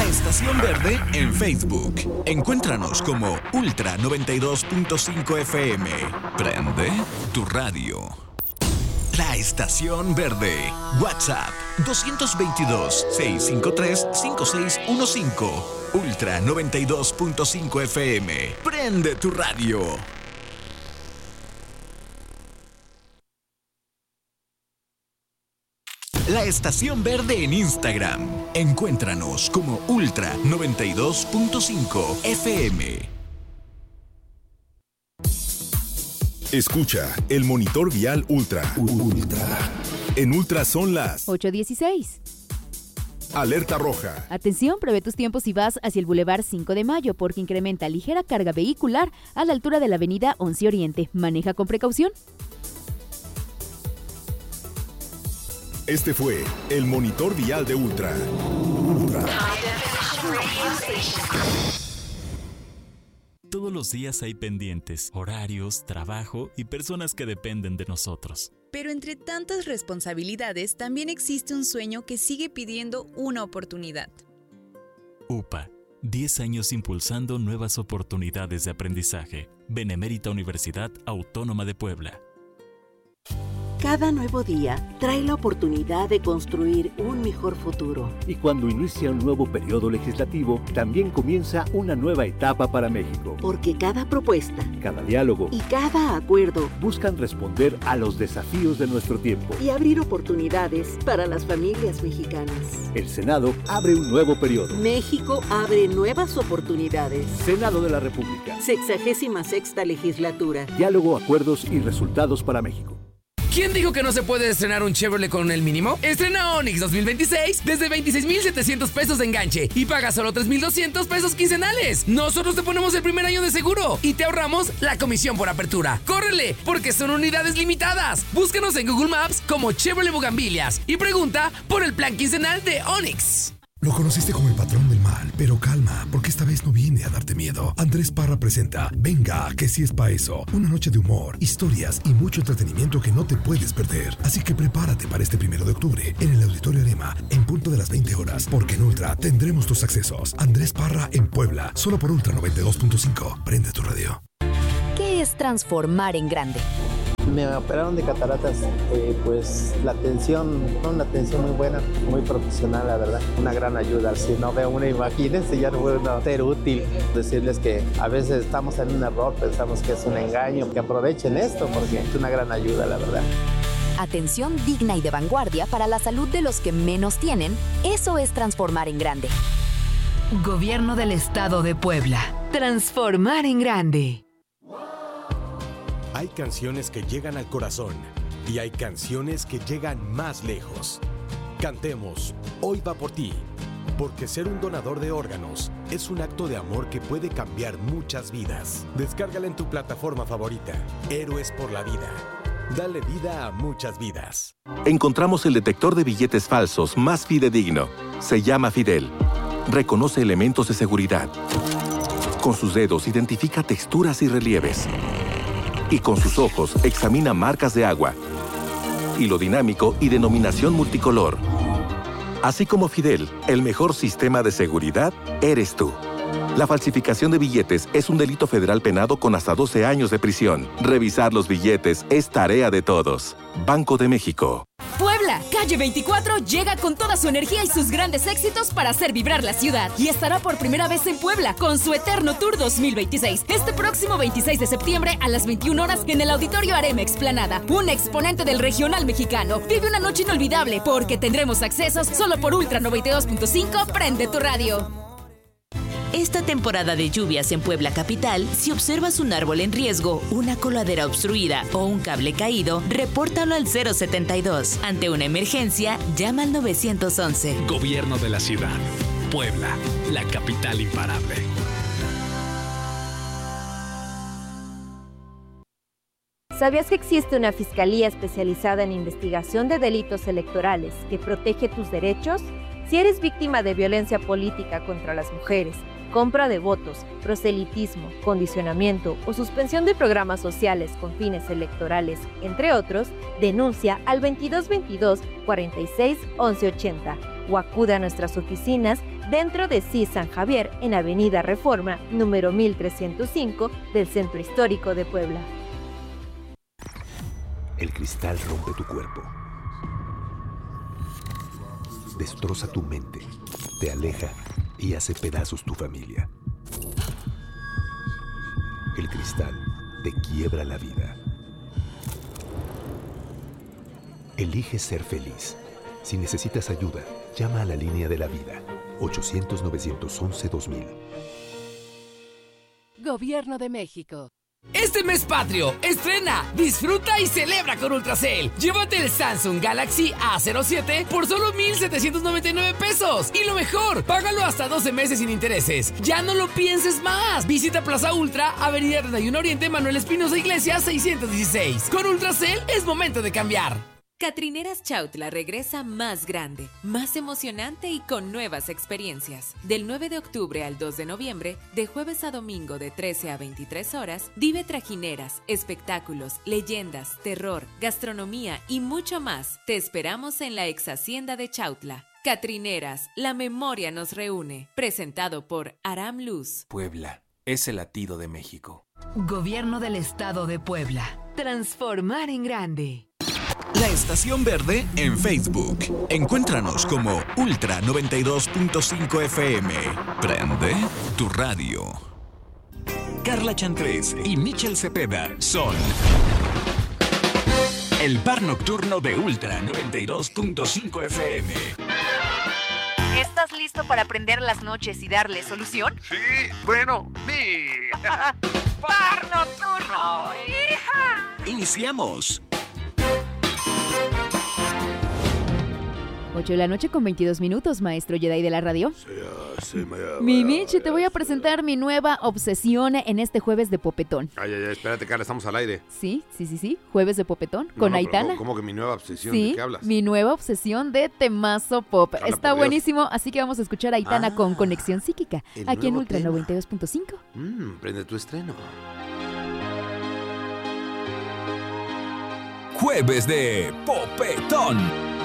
Estación Verde en Facebook. Encuéntranos como Ultra 92.5 FM. Prende tu radio. La Estación Verde. WhatsApp 222-653-5615. Ultra 92.5 FM. Prende tu radio. La Estación Verde en Instagram. Encuéntranos como Ultra 92.5 FM. Escucha el monitor vial Ultra. En Ultra son las 8:16. Alerta roja. Atención, prevé tus tiempos si vas hacia el Boulevard 5 de Mayo porque incrementa ligera carga vehicular a la altura de la avenida 11 Oriente. Maneja con precaución. Este fue el monitor vial de Ultra. Todos los días hay pendientes, horarios, trabajo y personas que dependen de nosotros. Pero entre tantas responsabilidades también existe un sueño que sigue pidiendo una oportunidad. UPA, 10 años impulsando nuevas oportunidades de aprendizaje. Benemérita Universidad Autónoma de Puebla. Cada nuevo día trae la oportunidad de construir un mejor futuro. Y cuando inicia un nuevo periodo legislativo, también comienza una nueva etapa para México. Porque cada propuesta, cada diálogo y cada acuerdo buscan responder a los desafíos de nuestro tiempo y abrir oportunidades para las familias mexicanas. El Senado abre un nuevo periodo. México abre nuevas oportunidades. Senado de la República. 66ª legislatura. Diálogo, acuerdos y resultados para México. ¿Quién dijo que no se puede estrenar un Chevrolet con el mínimo? Estrena Onix 2026 desde 26,700 pesos de enganche y paga solo 3,200 pesos quincenales. Nosotros te ponemos el primer año de seguro y te ahorramos la comisión por apertura. ¡Córrele! Porque son unidades limitadas. Búscanos en Google Maps como Chevrolet Bugambilias y pregunta por el plan quincenal de Onix. Lo conociste como el patrón del mal, pero calma, porque esta vez no viene a darte miedo. Andrés Parra presenta Venga, que sí es pa' eso. Una noche de humor, historias y mucho entretenimiento que no te puedes perder. Así que prepárate para este 1 de octubre en el Auditorio Arema, en punto de las 20 horas, porque en Ultra tendremos tus accesos. Andrés Parra en Puebla, solo por Ultra 92.5. Prende tu radio. ¿Qué es transformar en grande? Me operaron de cataratas, pues la atención, una atención muy buena, muy profesional, la verdad, una gran ayuda. Si no veo una, imagínense, ya no puede ser útil. Decirles que a veces estamos en un error, pensamos que es un engaño, que aprovechen esto porque es una gran ayuda, la verdad. Atención digna y de vanguardia para la salud de los que menos tienen, eso es transformar en grande. Gobierno del Estado de Puebla. Transformar en grande. Hay canciones que llegan al corazón y hay canciones que llegan más lejos. Cantemos Hoy va por ti, porque ser un donador de órganos es un acto de amor que puede cambiar muchas vidas. Descárgala en tu plataforma favorita. Héroes por la vida. Dale vida a muchas vidas. Encontramos el detector de billetes falsos más fidedigno. Se llama Fidel. Reconoce elementos de seguridad. Con sus dedos identifica texturas y relieves. Y con sus ojos examina marcas de agua, hilo dinámico y denominación multicolor. Así como Fidel, el mejor sistema de seguridad eres tú. La falsificación de billetes es un delito federal penado con hasta 12 años de prisión. Revisar los billetes es tarea de todos. Banco de México. Puebla, Calle 24 llega con toda su energía y sus grandes éxitos para hacer vibrar la ciudad. Y estará por primera vez en Puebla con su Eterno Tour 2026. Este próximo 26 de septiembre a las 21 horas en el Auditorio Arema Explanada. Un exponente del regional mexicano. Vive una noche inolvidable porque tendremos accesos solo por Ultra 92.5. Prende tu radio. Esta temporada de lluvias en Puebla Capital, si observas un árbol en riesgo, una coladera obstruida o un cable caído, repórtalo al 072. Ante una emergencia, llama al 911. Gobierno de la ciudad. Puebla, la capital imparable. ¿Sabías que existe una fiscalía especializada en investigación de delitos electorales que protege tus derechos? Si eres víctima de violencia política contra las mujeres, compra de votos, proselitismo, condicionamiento o suspensión de programas sociales con fines electorales, entre otros, denuncia al 2222 46 1180. o acuda a nuestras oficinas dentro de CIS San Javier en Avenida Reforma, número 1305 del Centro Histórico de Puebla. El cristal rompe tu cuerpo, destroza tu mente, te aleja y hace pedazos tu familia. El cristal te quiebra la vida. Elige ser feliz. Si necesitas ayuda, llama a la línea de la vida, 800-911-2000. Gobierno de México. Este mes patrio, estrena, disfruta y celebra con Ultracel. Llévate el Samsung Galaxy A07 por solo 1,799 pesos. Y lo mejor, págalo hasta 12 meses sin intereses. Ya no lo pienses más. Visita Plaza Ultra, Avenida 31 Oriente, Manuel Espinosa Iglesias, 616. Con Ultracel es momento de cambiar. Catrineras Chautla regresa más grande, más emocionante y con nuevas experiencias. Del 9 de octubre al 2 de noviembre, de jueves a domingo de 13 a 23 horas, vive trajineras, espectáculos, leyendas, terror, gastronomía y mucho más. Te esperamos en la ex hacienda de Chautla. Catrineras, la memoria nos reúne. Presentado por Aram Luz. Puebla es el latido de México. Gobierno del Estado de Puebla. Transformar en grande. La Estación Verde en Facebook. Encuéntranos como Ultra 92.5 FM. Prende tu radio. Carla Chantrés y Michel Cepeda son el bar nocturno de Ultra 92.5 FM. ¿Estás listo para prender las noches y darle solución? Sí, bueno, ¡Bar nocturno, hija! Iniciamos. 8 de la noche con 22 minutos, maestro Jedi de la radio. Mi Michi, te voy a presentar mi nueva obsesión en este jueves de popetón. Ay, espérate, Carla, estamos al aire. Sí, jueves de popetón con Aitana. ¿Cómo que mi nueva obsesión? Sí, ¿de qué hablas? Mi nueva obsesión de temazo pop. Carla, está buenísimo, así que vamos a escuchar a Aitana con Conexión Psíquica, aquí en Ultra 92.5. Prende tu estreno. Jueves de popetón.